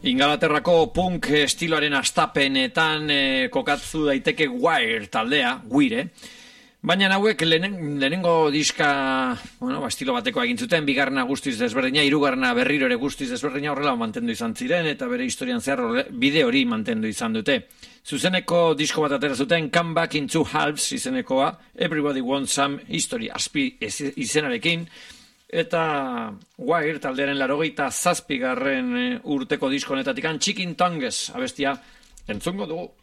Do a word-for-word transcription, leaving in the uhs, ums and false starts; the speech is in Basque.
Ingalaterrako punk estiloaren astapenetan e, kokatzu daiteke Wire taldea, Wire. Baina hauek lehen, lehenengo diska, bueno, ba, estilo bateko egin zuten, bigarrena guztiz desberdina, hirugarrena berriro ere guztiz desberdina horrela mantendu izan ziren, eta bere historian zehar bide hori mantendu izan dute. Zuzeneko disko bat atera zuten, Come Back in Two Halves izenekoa, Everybody Wants Some History aspi izenarekin, eta Wire taldearen larogeita zazpigarren urteko disko honetatik Chicken Tongues abestia entzungo dugu.